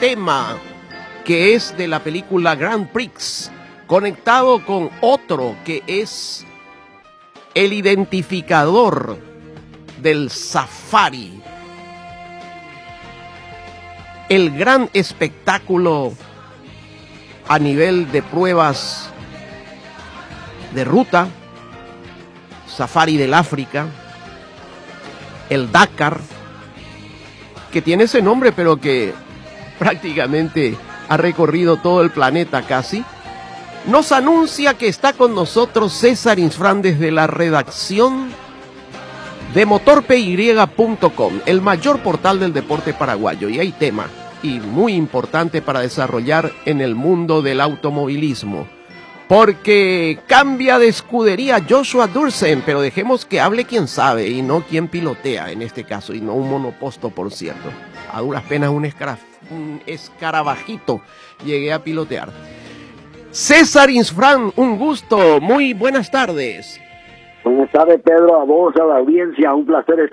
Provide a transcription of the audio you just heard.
tema que es de la película Grand Prix, conectado con otro que es el identificador del safari, el gran espectáculo a nivel de pruebas de ruta, Safari del África, el Dakar, que tiene ese nombre pero que prácticamente ha recorrido todo el planeta casi. Nos anuncia que está con nosotros César Insfrán desde la redacción de motorpy.com, el mayor portal del deporte paraguayo. Y hay tema, y muy importante para desarrollar en el mundo del automovilismo, porque cambia de escudería Joshua Dursen, pero dejemos que hable quien sabe y no quien pilotea en este caso, y no un monoposto, por cierto. A duras penas un escarabajito llegué a pilotear. César Insfrán, un gusto, muy buenas tardes. Buenas tardes, Pedro, a vos, a la audiencia, un placer estar